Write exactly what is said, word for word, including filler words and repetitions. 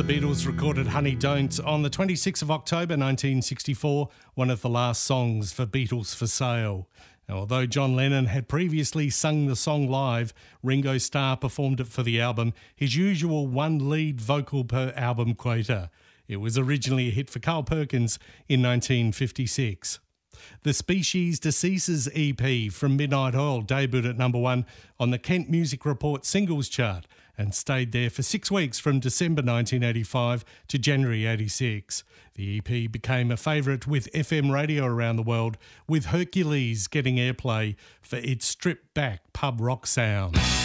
Beatles recorded Honey Don't on the twenty-sixth of October nineteen sixty-four, one of the last songs for Beatles for Sale. Now, although John Lennon had previously sung the song live, Ringo Starr performed it for the album, his usual one lead vocal per album quota. It was originally a hit for Carl Perkins in nineteen fifty-six. The Species Deceases E P from Midnight Oil debuted at number one on the Kent Music Report singles chart and stayed there for six weeks from December nineteen eighty-five to January eighty-six. The E P became a favourite with F M radio around the world, with Hercules getting airplay for its stripped-back pub rock sound.